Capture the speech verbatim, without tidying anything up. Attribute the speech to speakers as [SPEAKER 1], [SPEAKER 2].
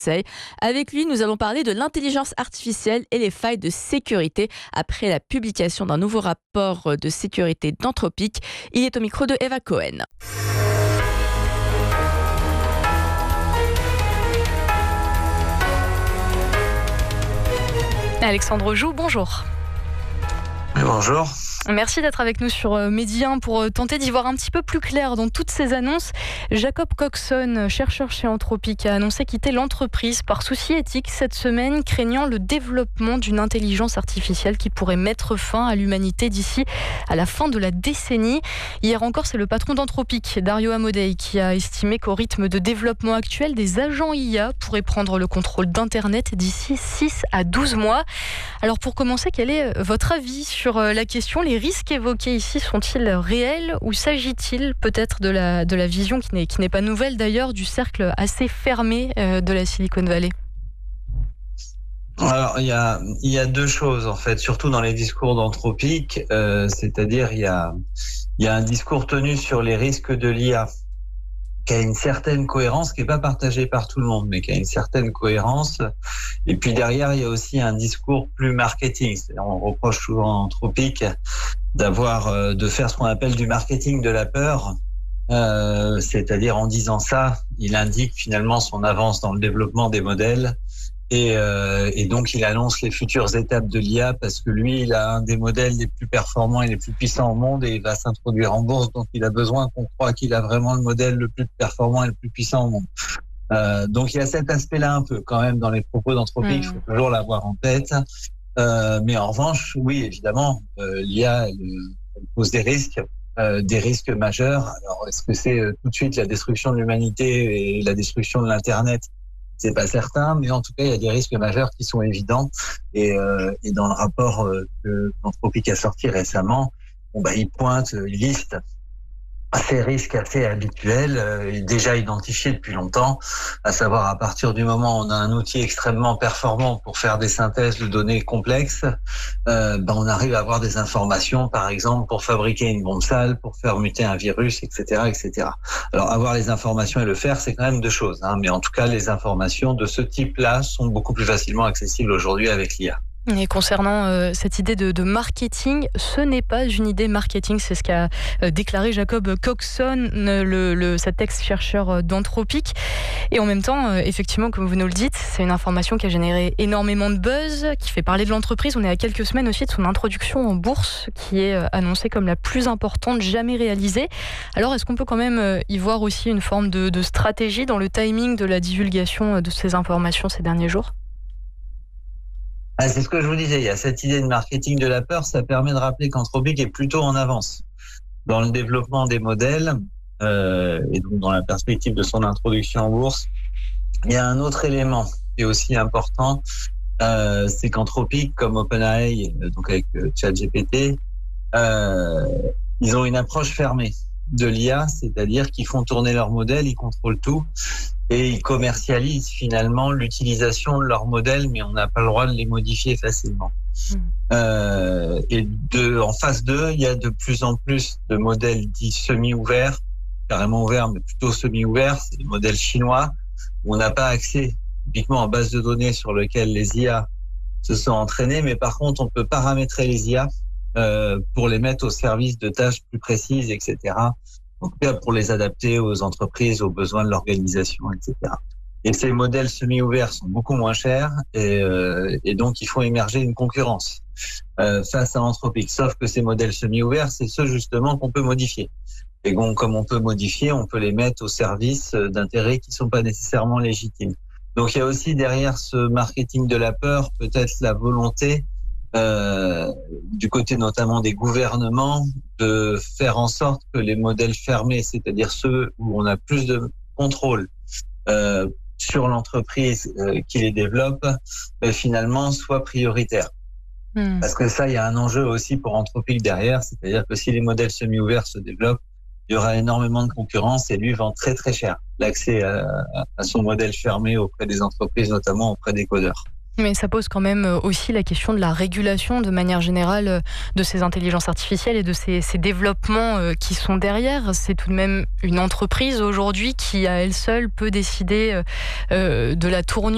[SPEAKER 1] Avec lui, nous allons parler de l'intelligence artificielle et les failles de sécurité après la publication d'un nouveau rapport de sécurité d'Anthropic. Il est au micro de Eva Cohen.
[SPEAKER 2] Alexandre Joux, bonjour.
[SPEAKER 3] Oui, bonjour.
[SPEAKER 2] Merci d'être avec nous sur Medi un pour tenter d'y voir un petit peu plus clair dans toutes ces annonces. Jacob Coxon, chercheur chez Anthropic, a annoncé quitter l'entreprise par souci éthique cette semaine, craignant le développement d'une intelligence artificielle qui pourrait mettre fin à l'humanité d'ici à la fin de la décennie. Hier encore, c'est le patron d'Anthropic, Dario Amodei, qui a estimé qu'au rythme de développement actuel, des agents I A pourraient prendre le contrôle d'Internet d'ici six à douze mois. Alors pour commencer, quel est votre avis sur la question ? Les risques évoqués ici sont-ils réels ou s'agit-il peut-être de la, de la vision qui n'est, qui n'est pas nouvelle d'ailleurs du cercle assez fermé euh, de la Silicon Valley ?
[SPEAKER 3] Alors il y a, il y a deux choses en fait, surtout dans les discours d'Anthropic, euh, c'est-à-dire il y a, il y a un discours tenu sur les risques de l'I A qui a une certaine cohérence, qui n'est pas partagée par tout le monde, mais qui a une certaine cohérence. Et puis derrière, il y a aussi un discours plus marketing. C'est-à-dire, on reproche souvent à Anthropic d'avoir, de faire ce qu'on appelle du marketing de la peur. Euh, c'est-à-dire, en disant ça, il indique finalement son avance dans le développement des modèles. Et, euh, et donc, il annonce les futures étapes de l'I A parce que lui, il a un des modèles les plus performants et les plus puissants au monde et il va s'introduire en bourse. Donc, il a besoin qu'on croie qu'il a vraiment le modèle le plus performant et le plus puissant au monde. Euh, donc, il y a cet aspect-là un peu quand même dans les propos d'Anthropic. Il mmh. faut toujours l'avoir en tête. Euh, mais en revanche, oui, évidemment, euh, l'I A elle, elle pose des risques. Euh, des risques majeurs. Alors, est-ce que c'est euh, tout de suite la destruction de l'humanité et la destruction de l'Internet ? C'est pas certain, mais en tout cas, il y a des risques majeurs qui sont évidents. Et, euh, et dans le rapport euh, que Anthropic a sorti récemment, bon, bah, il pointe, il liste ces risques assez habituels, euh, déjà identifiés depuis longtemps, à savoir à partir du moment où on a un outil extrêmement performant pour faire des synthèses de données complexes, euh, bah, on arrive à avoir des informations, par exemple, pour fabriquer une bombe sale, pour faire muter un virus, et cetera, et cetera. Alors, avoir les informations et le faire, c'est quand même deux choses, hein, mais en tout cas, les informations de ce type-là sont beaucoup plus facilement accessibles aujourd'hui avec l'I A.
[SPEAKER 2] Et concernant euh, cette idée de, de marketing, ce n'est pas une idée marketing, c'est ce qu'a euh, déclaré Jacob Coxon, le, le, cet ex-chercheur d'Anthropic. Et en même temps, euh, effectivement, comme vous nous le dites, c'est une information qui a généré énormément de buzz, qui fait parler de l'entreprise. On est à quelques semaines aussi de son introduction en bourse, qui est euh, annoncée comme la plus importante jamais réalisée. Alors, est-ce qu'on peut quand même euh, y voir aussi une forme de, de stratégie dans le timing de la divulgation de ces informations ces derniers jours ?
[SPEAKER 3] Ah, c'est ce que je vous disais, il y a cette idée de marketing de la peur, ça permet de rappeler qu'Anthropic est plutôt en avance dans le développement des modèles euh, et donc dans la perspective de son introduction en bourse. Il y a un autre élément qui est aussi important, euh, c'est qu'Anthropic, comme OpenAI, donc avec euh, ChatGPT, euh, ils ont une approche fermée de l'I A, c'est-à-dire qu'ils font tourner leur modèle, ils contrôlent tout et ils commercialisent finalement l'utilisation de leur modèle, mais on n'a pas le droit de les modifier facilement. Mmh. Euh, et de, en phase deux, il y a de plus en plus de modèles dits semi-ouverts, carrément ouverts, mais plutôt semi-ouverts, c'est des modèles chinois où on n'a pas accès typiquement en base de données sur lesquelles les I A se sont entraînés, mais par contre, on peut paramétrer les I A Euh, pour les mettre au service de tâches plus précises, et cetera. En tout cas, pour les adapter aux entreprises, aux besoins de l'organisation, et cetera. Et ces modèles semi-ouverts sont beaucoup moins chers et, euh, et donc ils font émerger une concurrence euh, face à Anthropic. Sauf que ces modèles semi-ouverts, c'est ceux justement qu'on peut modifier. Et donc, comme on peut modifier, on peut les mettre au service d'intérêts qui ne sont pas nécessairement légitimes. Donc, il y a aussi derrière ce marketing de la peur, peut-être la volonté Euh, du côté notamment des gouvernements, de faire en sorte que les modèles fermés, c'est-à-dire ceux où on a plus de contrôle euh, sur l'entreprise euh, qui les développe, euh, finalement soient prioritaires. Mmh. Parce que ça, il y a un enjeu aussi pour Anthropic derrière, c'est-à-dire que si les modèles semi-ouverts se développent, il y aura énormément de concurrence et lui vend très très cher l'accès à, à son modèle fermé auprès des entreprises, notamment auprès des codeurs.
[SPEAKER 2] Mais ça pose quand même aussi la question de la régulation de manière générale de ces intelligences artificielles et de ces, ces développements qui sont derrière. C'est tout de même une entreprise aujourd'hui qui, à elle seule, peut décider de la tournure